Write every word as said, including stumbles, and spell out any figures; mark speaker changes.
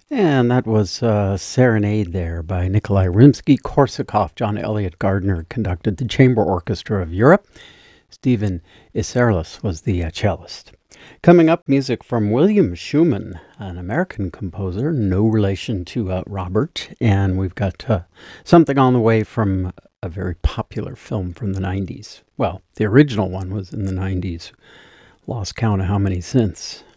Speaker 1: And that was uh, Serenade there by Nikolai Rimsky-Korsakov. John Elliott Gardner conducted the Chamber Orchestra of Europe. Stephen Isserlis was the uh, cellist. Coming up, music from William Schumann, an American composer, no relation to uh, Robert. And we've got uh, something on the way from a very popular film from the nineties. Well, the original one was in the nineties. Lost count of how many since.